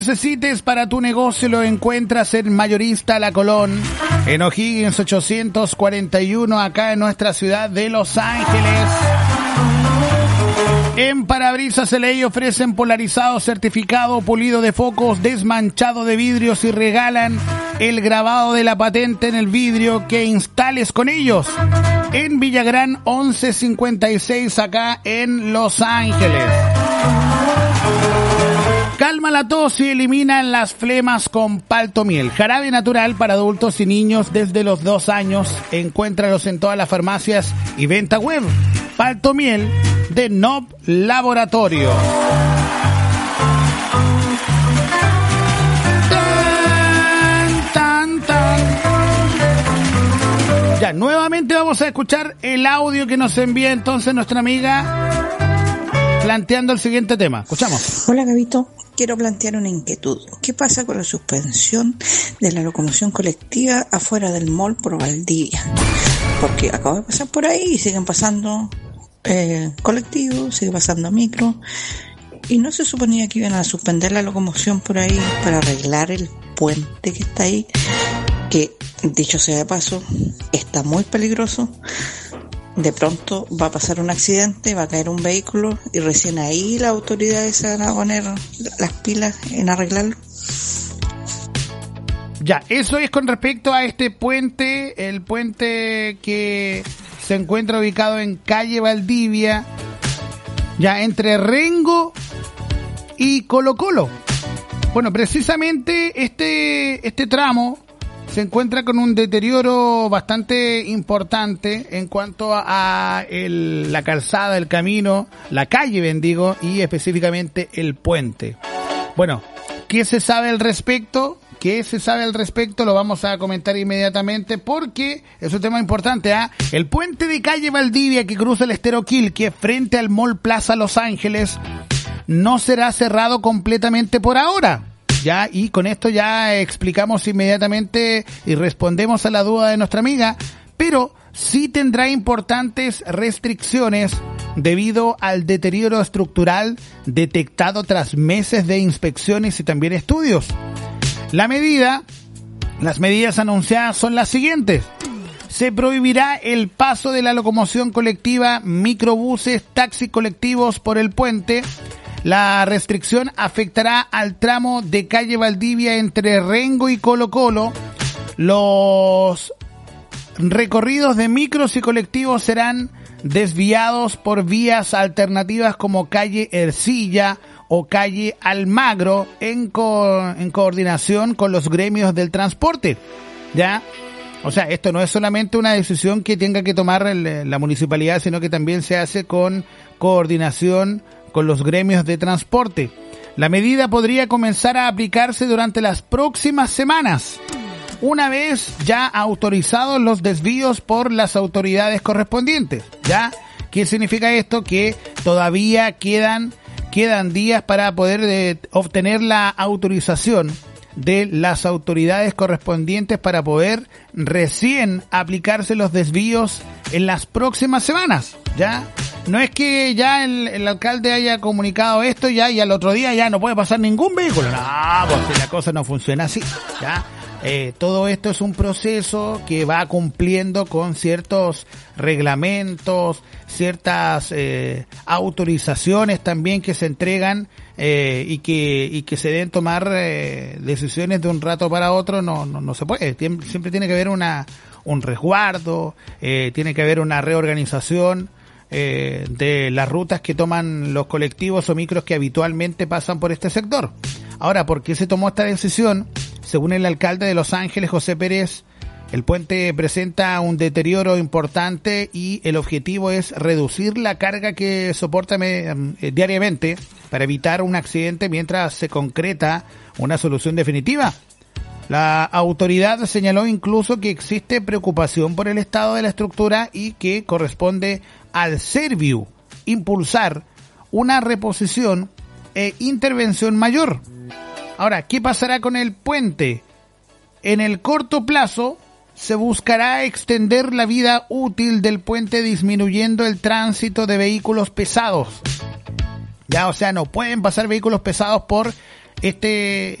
Necesites para tu negocio lo encuentras en Mayorista La Colón, en O'Higgins 841, acá en nuestra ciudad de Los Ángeles. En Parabrisas LA ofrecen polarizado, certificado, pulido de focos, desmanchado de vidrios y regalan el grabado de la patente en el vidrio que instales con ellos. En Villagrán 1156, acá en Los Ángeles. Calma la tos y elimina las flemas con Paltomiel. Jarabe natural para adultos y niños desde los 2 años. Encuéntralos en todas las farmacias y venta web. Paltomiel de Nob Laboratorio. Tan, tan, tan. Ya, nuevamente vamos a escuchar el audio que nos envía entonces nuestra amiga planteando el siguiente tema. Escuchamos. Hola, Gabito. Quiero plantear una inquietud. ¿Qué pasa con la suspensión de la locomoción colectiva afuera del mall por Valdivia? Porque acabo de pasar por ahí y siguen pasando colectivos, sigue pasando micro. ¿Y no se suponía que iban a suspender la locomoción por ahí para arreglar el puente que está ahí? Que, dicho sea de paso, está muy peligroso. De pronto va a pasar un accidente, va a caer un vehículo y recién ahí las autoridades se van a poner las pilas en arreglarlo. Ya, eso es con respecto a este puente, el puente que se encuentra ubicado en calle Valdivia, ya entre Rengo y Colo Colo. Bueno, precisamente este tramo se encuentra con un deterioro bastante importante en cuanto a la calzada, el camino, la calle, bendigo, y específicamente el puente. Bueno, ¿qué se sabe al respecto? ¿Qué se sabe al respecto? Lo vamos a comentar inmediatamente porque es un tema importante. El puente de calle Valdivia que cruza el Estero Quilque frente al Mall Plaza Los Ángeles no será cerrado completamente por ahora. Ya, y con esto ya explicamos inmediatamente y respondemos a la duda de nuestra amiga, pero sí tendrá importantes restricciones debido al deterioro estructural detectado tras meses de inspecciones y también estudios. Las medidas anunciadas son las siguientes. Se prohibirá el paso de la locomoción colectiva, microbuses, taxis colectivos por el puente. La restricción afectará al tramo de calle Valdivia entre Rengo y Colo Colo. Los recorridos de micros y colectivos serán desviados por vías alternativas como calle Ercilla o calle Almagro en coordinación con los gremios del transporte. ¿Ya? O sea, esto no es solamente una decisión que tenga que tomar la municipalidad, sino que también se hace con coordinación con los gremios de transporte. La medida podría comenzar a aplicarse durante las próximas semanas, una vez ya autorizados los desvíos por las autoridades correspondientes. ¿Ya? ¿Qué significa esto? Que todavía quedan días para poder obtener la autorización de las autoridades correspondientes para poder recién aplicarse los desvíos en las próximas semanas. ¿Ya? No es que ya el alcalde haya comunicado esto ya y al otro día ya no puede pasar ningún vehículo. No, pues la cosa no funciona así. ¿Ya? Todo esto es un proceso que va cumpliendo con ciertos reglamentos, ciertas autorizaciones también que se entregan y que se deben tomar decisiones de un rato para otro. No se puede. Siempre tiene que haber un resguardo, tiene que haber una reorganización de las rutas que toman los colectivos o micros que habitualmente pasan por este sector. Ahora, ¿por qué se tomó esta decisión? Según el alcalde de Los Ángeles, José Pérez, el puente presenta un deterioro importante y el objetivo es reducir la carga que soporta diariamente para evitar un accidente mientras se concreta una solución definitiva. La autoridad señaló incluso que existe preocupación por el estado de la estructura y que corresponde al Serviu impulsar una reposición e intervención mayor. Ahora, ¿qué pasará con el puente? En el corto plazo se buscará extender la vida útil del puente disminuyendo el tránsito de vehículos pesados. Ya, o sea, no pueden pasar vehículos pesados por este